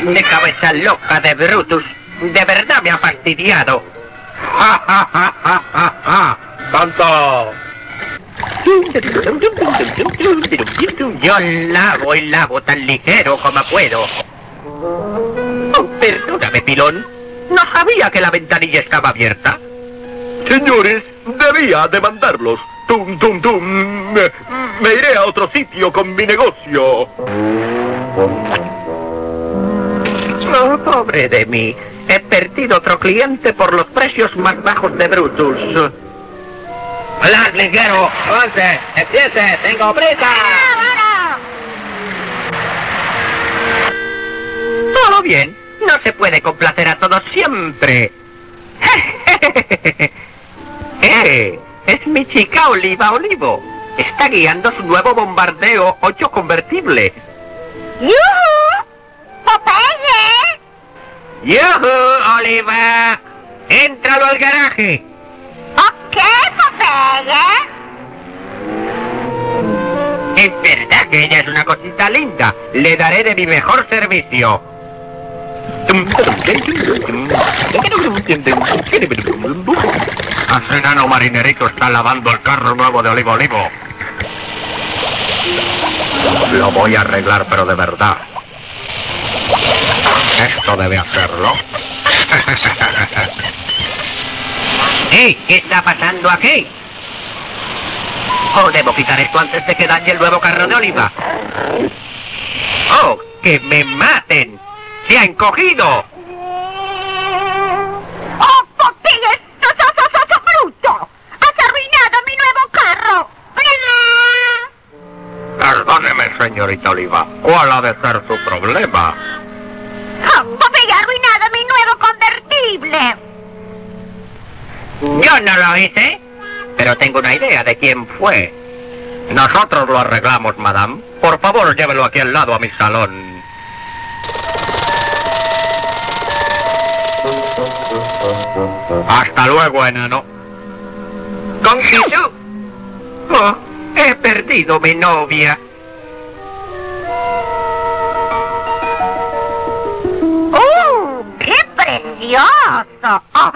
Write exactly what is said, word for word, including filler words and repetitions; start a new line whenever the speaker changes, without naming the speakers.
De cabeza loca de Brutus. De verdad me ha fastidiado.
¡Ja, ja, ja, ja, ja, ja! ¡Tonto!
Yo lavo y lavo tan ligero como puedo. Oh, perdóname, pilón. No sabía que la ventanilla estaba abierta.
Señores, debía demandarlos. Tum, tum, tum. Me, me iré a otro sitio con mi negocio.
Oh, pobre de mí. He perdido otro cliente por los precios más bajos de Brutus. ¡Hola, ligero! ¡Avance! ¡Empiece! ¡Tengo prisa! Todo bien. No se puede complacer a todos siempre. ¡Eh! Es mi chica Oliva Olivo. Está guiando su nuevo bombardeo ocho convertible.
¡Yuhu! ¡Popeye!
¡Yuhu, Oliva! ¡Éntralo al garaje!
¿Ok, Popeye?
Es verdad que ella es una cosita linda. Le daré de mi mejor servicio. Ese enano marinerito está lavando el carro nuevo de Olivo Olivo. Lo voy a arreglar, pero de verdad. Esto debe hacerlo. ¡Hey! ¿Qué está pasando aquí? Oh, debo quitar esto antes de que dañe el nuevo carro de Oliva. ¡Oh! ¡Que me maten! ¡Se ha encogido!
¡Oh, Popeye! ¡Sos, sos, sos, sos bruto! ¡Has arruinado mi nuevo carro!
Perdóneme, señorita Oliva. ¿Cuál ha de ser su problema?
Oh, Popeye ha arruinado mi nuevo convertible.
Yo no lo hice, pero tengo una idea de quién fue. Nosotros lo arreglamos, madame. Por favor, llévelo aquí al lado a mi salón. Hasta luego, enano. ¿Con Kisu? Oh, he perdido mi novia.
¡Oh, qué precioso! Oh,